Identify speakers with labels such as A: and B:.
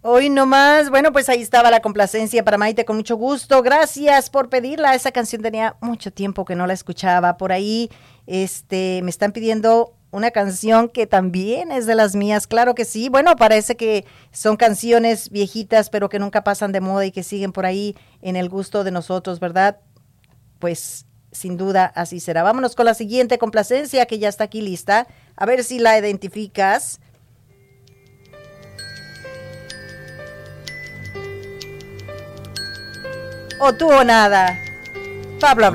A: Hoy nomás, bueno, pues ahí estaba la complacencia para Maite con mucho gusto. Gracias por pedirla. Esa canción tenía mucho tiempo que no la escuchaba. Por ahí, me están pidiendo una canción que también es de las mías. Claro que sí. Bueno, parece que son canciones viejitas, pero que nunca pasan de moda y que siguen por ahí en el gusto de nosotros, ¿verdad? Pues sin duda así será. Vámonos con la siguiente complacencia que ya está aquí lista. A ver si la identificas. O tú o nada. Pablo